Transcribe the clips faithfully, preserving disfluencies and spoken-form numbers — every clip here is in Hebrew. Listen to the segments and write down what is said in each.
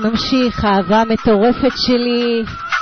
ממשיך, האהבה המטורפת שלי.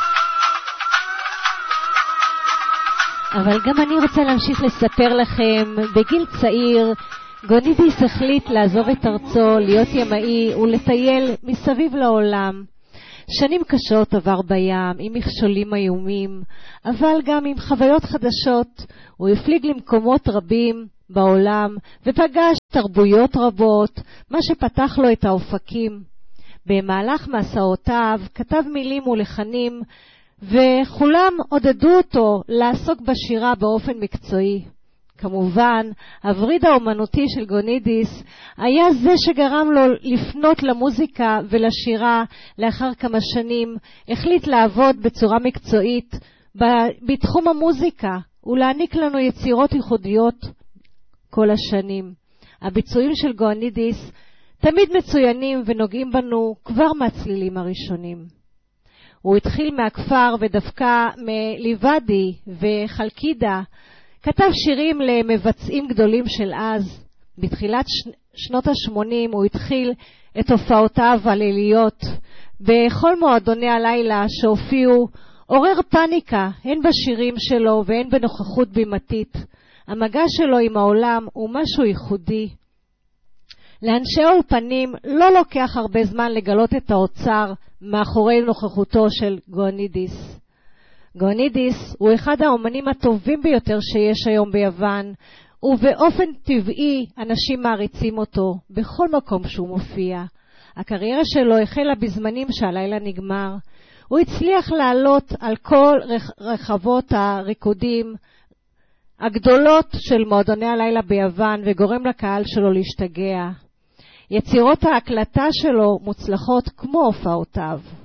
אבל גם אני רוצה להמשיך לספר לכם, בגיל צעיר, גונידיס החליט לעזוב את ארצו, להיות ימאי ולטייל מסביב לעולם. שנים קשות עבר בים, עם מכשולים איומים, אבל גם עם חוויות חדשות. הוא הפליג למקומות רבים בעולם, ופגש תרבויות רבות, מה שפתח לו את האופקים. במהלך מסעותיו כתב מילים ולחנים, וכולם עודדו אותו לעסוק בשירה באופן מקצועי. כמובן, הווריד האומנותי של גונידיס היה זה שגרם לו לפנות למוזיקה ולשירה. לאחר כמה שנים החליט לעבוד בצורה מקצועית בתחום המוזיקה ולהעניק לנו יצירות ייחודיות כל השנים. הביצועים של גונידיס תמיד מצוינים ונוגעים בנו כבר מהצלילים הראשונים. הוא התחיל מהכפר ודווקא מליבדי וחלקידה, כתב שירים למבצעים גדולים של אז. בתחילת ש... שנות ה-שמונים הוא התחיל את הופעותיו הליליות. בכל מועדוני הלילה שהופיעו עורר פניקה, הן בשירים שלו והן בנוכחות בימתית. המגע שלו עם העולם הוא משהו ייחודי. לאנשי האולפנים לא לוקח הרבה זמן לגלות את האוצר מאחורי נוכחותו של גונידיס. גונידיס הוא אחד האומנים הטובים ביותר שיש היום ביוון, ובאופן טבעי אנשים מעריצים אותו בכל מקום שהוא מופיע. הקריירה שלו החלה בזמנים שהלילה נגמר. הוא הצליח לעלות על כל רחבות הריקודים הגדולות של מועדוני הלילה ביוון, וגורם לקהל שלו להשתגע. יצירות ההקלטה שלו מוצלחות כמו הופעותיו.